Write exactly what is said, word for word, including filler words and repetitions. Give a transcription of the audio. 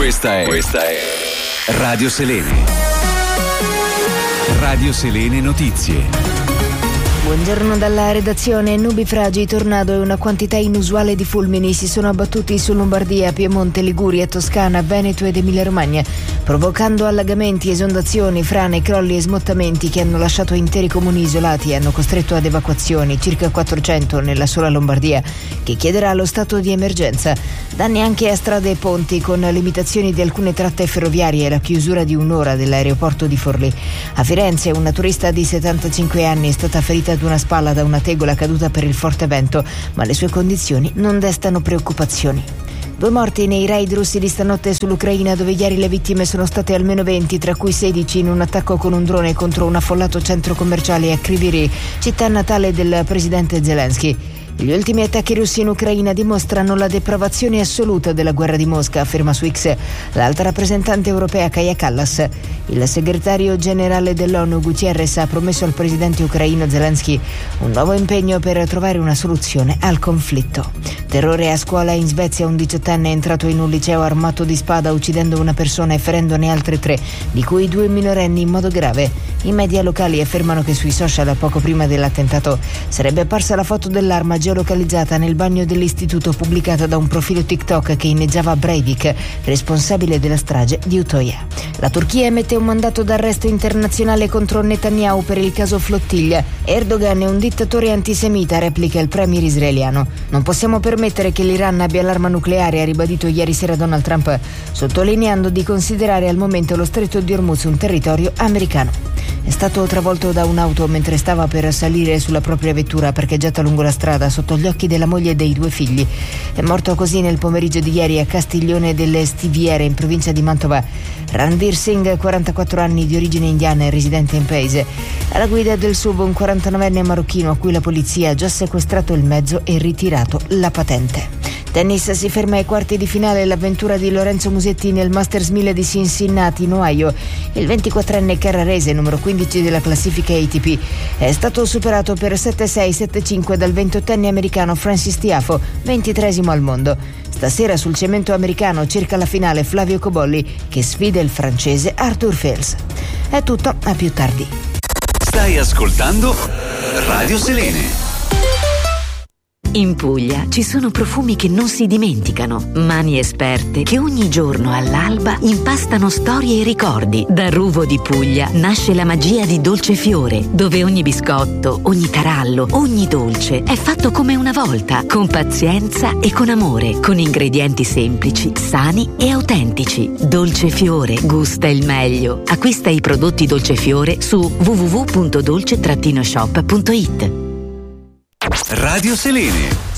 Questa è Questa è Radio Selene. Radio Selene Notizie. Buongiorno dalla redazione. Nubifragi, tornado e una quantità inusuale di fulmini si sono abbattuti su Lombardia, Piemonte, Liguria, Toscana, Veneto ed Emilia-Romagna, provocando allagamenti, esondazioni, frane, crolli e smottamenti che hanno lasciato interi comuni isolati e hanno costretto ad evacuazioni, circa quattrocento nella sola Lombardia, che chiederà lo stato di emergenza. Danni anche a strade e ponti, con limitazioni di alcune tratte ferroviarie e la chiusura di un'ora dell'aeroporto di Forlì. A Firenze una turista di settantacinque anni è stata ferita ad una spalla da una tegola caduta per il forte vento, ma le sue condizioni non destano preoccupazioni. Due morti nei raid russi di stanotte sull'Ucraina, dove ieri le vittime sono state almeno venti, tra cui sedici in un attacco con un drone contro un affollato centro commerciale a Kryvyi Rih, città natale del presidente Zelensky. Gli ultimi attacchi russi in Ucraina dimostrano la depravazione assoluta della guerra di Mosca, afferma su X l'alta rappresentante europea Kaja Kallas. Il segretario generale dell'ONU Guterres ha promesso al presidente ucraino Zelensky un nuovo impegno per trovare una soluzione al conflitto. Terrore a scuola in Svezia. Un diciottenne è entrato in un liceo armato di spada, uccidendo una persona e ferendone altre tre, di cui due minorenni in modo grave. I media locali affermano che sui social poco prima dell'attentato sarebbe apparsa la foto dell'arma geolocalizzata nel bagno dell'istituto, pubblicata da un profilo TikTok che inneggiava Breivik, responsabile della strage di Utøya. La Turchia emette un mandato d'arresto internazionale contro Netanyahu per il caso Flottiglia. Erdogan è un dittatore antisemita, replica il premier israeliano. Non possiamo permettere che l'Iran abbia l'arma nucleare, ha ribadito ieri sera Donald Trump, sottolineando di considerare al momento lo stretto di Hormuz un territorio americano. È stato travolto da un'auto mentre stava per salire sulla propria vettura parcheggiata lungo la strada sotto gli occhi della moglie e dei due figli. È morto così nel pomeriggio di ieri a Castiglione delle Stiviere, in provincia di Mantova, Ranveer Singh, quarantaquattro anni, di origine indiana e residente in paese. Alla guida del S U V un quarantanovenne marocchino a cui la polizia ha già sequestrato il mezzo e ritirato la patente. Tennis, si ferma ai quarti di finale l'avventura di Lorenzo Musetti nel Masters mille di Cincinnati, in Ohio. Il ventiquattrenne carrarese, numero quindici della classifica A T P, è stato superato per sette sei sette cinque dal ventottenne americano Francis Tiafoe, ventitreesimo al mondo. Stasera sul cemento americano cerca la finale Flavio Cobolli, che sfida il francese Arthur Fels. È tutto, a più tardi. Stai ascoltando Radio Selene. In Puglia ci sono profumi che non si dimenticano, mani esperte che ogni giorno all'alba impastano storie e ricordi. Da Ruvo di Puglia nasce la magia di Dolcefiore, dove ogni biscotto, ogni tarallo, ogni dolce è fatto come una volta, con pazienza e con amore, con ingredienti semplici, sani e autentici. Dolcefiore gusta il meglio. Acquista i prodotti Dolcefiore su w w w punto dolce shop punto it. Radio Selene.